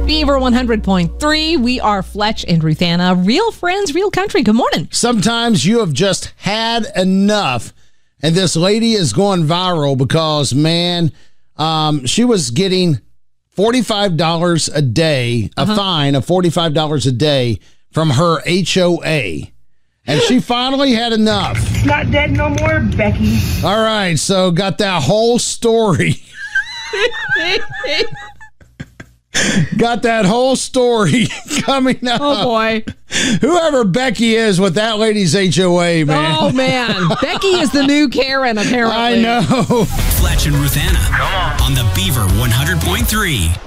Beaver 100.3. We are Fletch and Ruthanna. Real friends, real country. Good morning. Sometimes you have just had enough, and this lady is going viral because, man, she was getting $45 a day, a fine of $45 a day from her HOA. And she finally had enough. Not dead no more, Becky. All right, so got that whole story. Got that whole story coming up. Oh, boy. Whoever Becky is with that lady's HOA, man. Oh, man. Becky is the new Karen, apparently. I know. Fletch and Ruthanna. Come on the Beaver 100.3.